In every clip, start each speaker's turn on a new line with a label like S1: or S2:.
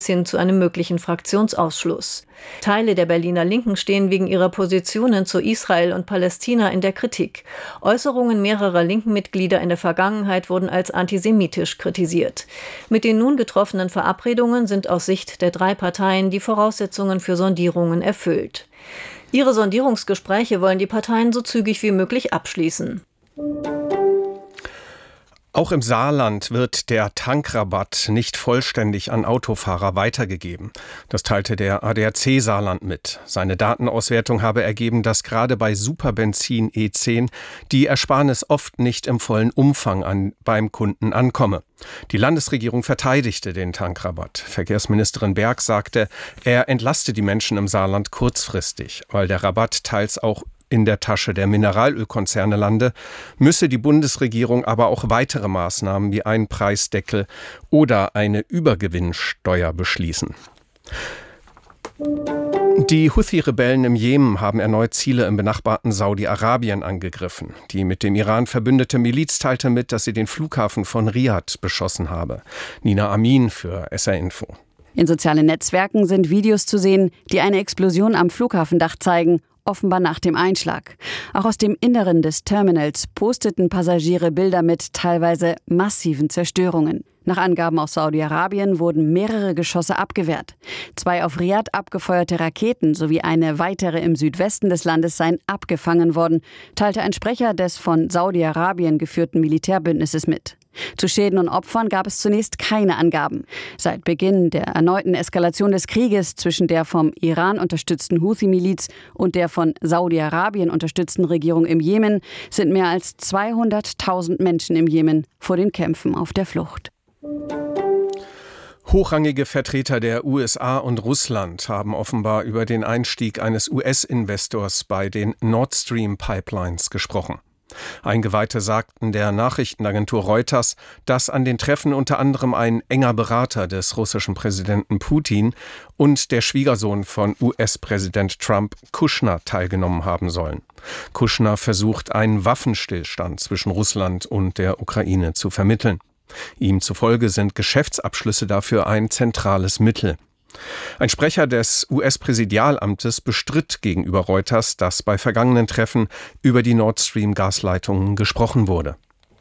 S1: hin zu einem möglichen Fraktionsausschluss. Teile der Berliner Linken stehen wegen ihrer Positionen zu Israel und Palästina in der Kritik. Äußerungen mehrerer linken Mitglieder in der Vergangenheit wurden als antisemitisch kritisiert. Mit den nun getroffenen Verabredungen sind aus Sicht der drei Parteien die Voraussetzungen für Sondierungen erfüllt. Ihre Sondierungsgespräche wollen die Parteien so zügig wie möglich abschließen.
S2: Auch im Saarland wird der Tankrabatt nicht vollständig an Autofahrer weitergegeben. Das teilte der ADAC Saarland mit. Seine Datenauswertung habe ergeben, dass gerade bei Superbenzin E10 die Ersparnis oft nicht im vollen Umfang beim Kunden ankomme. Die Landesregierung verteidigte den Tankrabatt. Verkehrsministerin Berg sagte, er entlaste die Menschen im Saarland kurzfristig, weil der Rabatt teils auch in der Tasche der Mineralölkonzerne lande, müsse die Bundesregierung aber auch weitere Maßnahmen wie einen Preisdeckel oder eine Übergewinnsteuer beschließen. Die Houthi-Rebellen im Jemen haben erneut Ziele im benachbarten Saudi-Arabien angegriffen. Die mit dem Iran verbündete Miliz teilte mit, dass sie den Flughafen von Riad beschossen habe. Nina Amin für SR Info.
S3: In sozialen Netzwerken sind Videos zu sehen, die eine Explosion am Flughafendach zeigen, offenbar nach dem Einschlag. Auch aus dem Inneren des Terminals posteten Passagiere Bilder mit teilweise massiven Zerstörungen. Nach Angaben aus Saudi-Arabien wurden mehrere Geschosse abgewehrt. 2 auf Riad abgefeuerte Raketen sowie eine weitere im Südwesten des Landes seien abgefangen worden, teilte ein Sprecher des von Saudi-Arabien geführten Militärbündnisses mit. Zu Schäden und Opfern gab es zunächst keine Angaben. Seit Beginn der erneuten Eskalation des Krieges zwischen der vom Iran unterstützten Houthi-Miliz und der von Saudi-Arabien unterstützten Regierung im Jemen sind mehr als 200.000 Menschen im Jemen vor den Kämpfen auf der Flucht.
S2: Hochrangige Vertreter der USA und Russland haben offenbar über den Einstieg eines US-Investors bei den Nord Stream Pipelines gesprochen. Eingeweihte sagten der Nachrichtenagentur Reuters, dass an den Treffen unter anderem ein enger Berater des russischen Präsidenten Putin und der Schwiegersohn von US-Präsident Trump, Kushner, teilgenommen haben sollen. Kushner versucht, einen Waffenstillstand zwischen Russland und der Ukraine zu vermitteln. Ihm zufolge sind Geschäftsabschlüsse dafür ein zentrales Mittel. Ein Sprecher des US-Präsidialamtes bestritt gegenüber Reuters, dass bei vergangenen Treffen über die Nord Stream-Gasleitungen gesprochen wurde.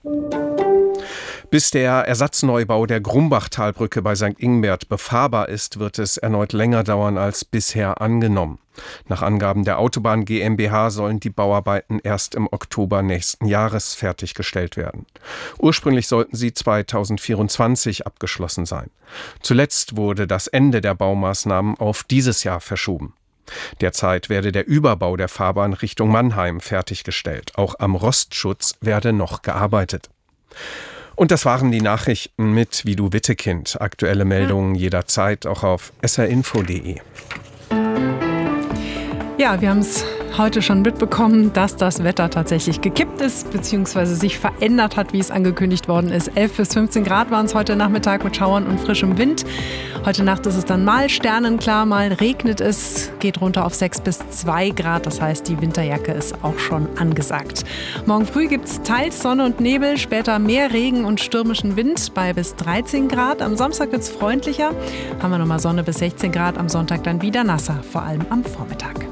S2: Bis der Ersatzneubau der Grumbachtalbrücke bei St. Ingbert befahrbar ist, wird es erneut länger dauern als bisher angenommen. Nach Angaben der Autobahn GmbH sollen die Bauarbeiten erst im Oktober nächsten Jahres fertiggestellt werden. Ursprünglich sollten sie 2024 abgeschlossen sein. Zuletzt wurde das Ende der Baumaßnahmen auf dieses Jahr verschoben. Derzeit werde der Überbau der Fahrbahn Richtung Mannheim fertiggestellt. Auch am Rostschutz werde noch gearbeitet. Und das waren die Nachrichten mit Vidu Wittekind. Aktuelle Meldungen jederzeit auch auf srinfo.de.
S4: Ja, wir haben es heute schon mitbekommen, dass das Wetter tatsächlich gekippt ist bzw. sich verändert hat, wie es angekündigt worden ist. 11 bis 15 Grad waren es heute Nachmittag mit Schauern und frischem Wind. Heute Nacht ist es dann mal sternenklar, mal regnet es, geht runter auf 6 bis 2 Grad. Das heißt, die Winterjacke ist auch schon angesagt. Morgen früh gibt es teils Sonne und Nebel, später mehr Regen und stürmischen Wind bei bis 13 Grad. Am Samstag wird es freundlicher, haben wir nochmal Sonne bis 16 Grad, am Sonntag dann wieder nasser, vor allem am Vormittag.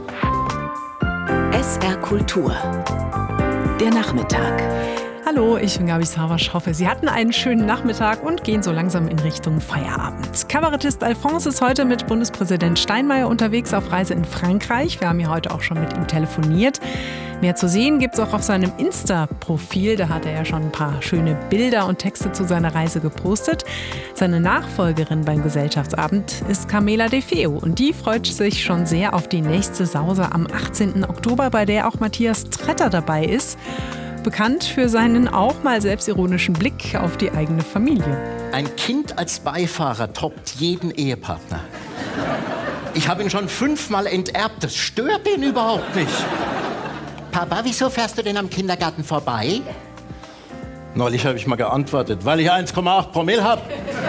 S5: SR Kultur. Der Nachmittag.
S4: Hallo, ich bin Gabi Savasch. Hoffe, Sie hatten einen schönen Nachmittag und gehen so langsam in Richtung Feierabend. Kabarettist Alphonse ist heute mit Bundespräsident Steinmeier unterwegs auf Reise in Frankreich. Wir haben ja heute auch schon mit ihm telefoniert. Mehr zu sehen gibt es auch auf seinem Insta-Profil. Da hat er ja schon ein paar schöne Bilder und Texte zu seiner Reise gepostet. Seine Nachfolgerin beim Gesellschaftsabend ist Carmela De Feo. Und die freut sich schon sehr auf die nächste Sause am 18. Oktober, bei der auch Matthias Tretter dabei ist. Bekannt für seinen auch mal selbstironischen Blick auf die eigene Familie.
S6: Ein Kind als Beifahrer toppt jeden Ehepartner. Ich habe ihn schon 5-mal enterbt. Das stört ihn überhaupt nicht. Papa, wieso fährst du denn am Kindergarten vorbei?
S7: Neulich habe ich mal geantwortet, weil ich 1,8 Promille habe.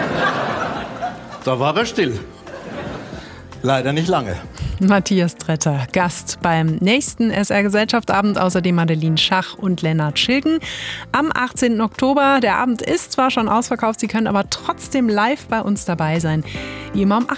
S7: Da war er still. Leider nicht lange.
S4: Matthias Tretter, Gast beim nächsten SR-Gesellschaftsabend, außerdem Madeleine Schach und Lennart Schilgen. Am 18. Oktober, der Abend ist zwar schon ausverkauft, Sie können aber trotzdem live bei uns dabei sein. Wie immer um 18